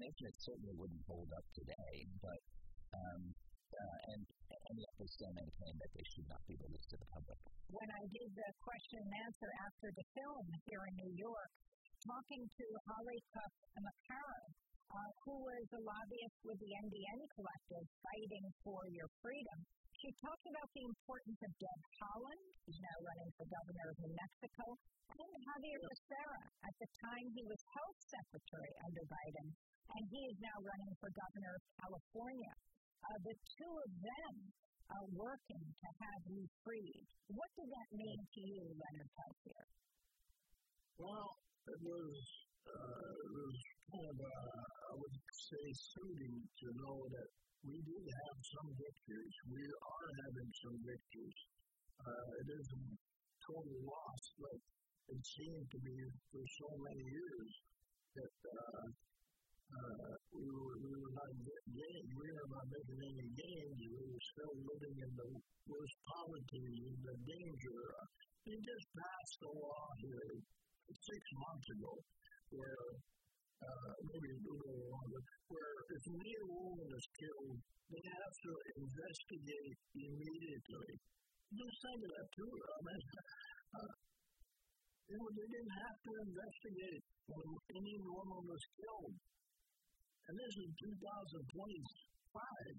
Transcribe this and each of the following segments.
information, it certainly wouldn't hold up today. But and yet they still maintain that they should not be released to the public. When I did the question and answer after the film here in New York, talking to Holly Cuff McCarran, who was a lobbyist with the NDN Collective fighting for your freedom, she talked about the importance of Deb Haaland, who's now running for governor of New Mexico, and Javier Becerra. At the time, he was health secretary under Biden, and he is now running for governor of California. The two of them are working to have you freed. What did that mean to you, Leonard Peltier? Well, it was kind of, I would say, soothing to know that we did have some victories. We are having some victories. It isn't total loss, but it seemed to be for so many years that we were not making any gains. We were still living in the worst poverty and the danger. They just passed a law here 6 months ago where maybe a little longer, where if a male woman is killed, they have to investigate immediately. Just think of that too. I mean, they didn't have to investigate when any woman was killed. And this is 2025.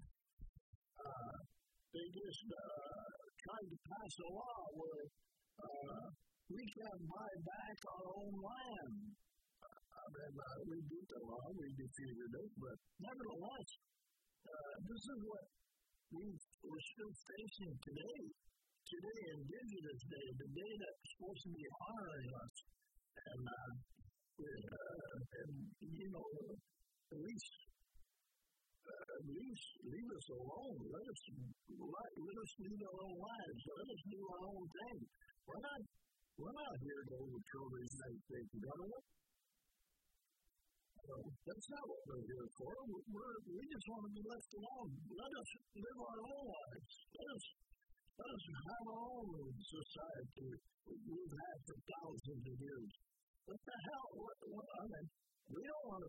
They just tried to pass a law where we can't buy back our own land. We beat the law, we defeated it, but nevertheless, this is what we're still facing today. Today, Indigenous Day, the day that's supposed to be honoring us. And at least leave us alone. Let us lead our own lives. Let us do our own thing. We're not here to overthrow the United States government. That's not what we're here for. We just want to be left alone. Let us live our own lives. Let us have our own society we've had for thousands of years. What the hell? I mean, we don't want to